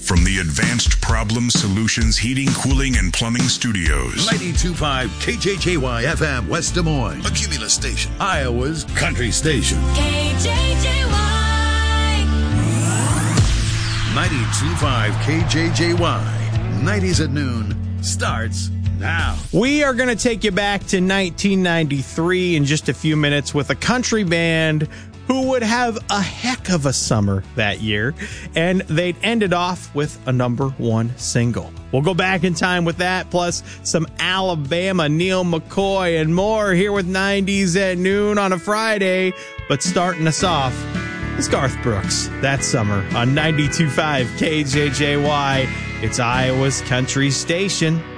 from the Advanced Problem Solutions Heating, Cooling, and Plumbing Studios. 92.5 KJJY FM West Des Moines. A Cumulus station. Iowa's country station. KJJY. 92.5 KJJY. 90s at noon starts now. We are going to take you back to 1993 in just a few minutes with a country band who would have a heck of a summer that year, and they'd ended off with a #1 single. We'll go back in time with that, plus some Alabama, Neil McCoy, and more here with 90s at noon on a Friday. But starting us off is Garth Brooks, That Summer on 92.5 KJJY. It's Iowa's country station.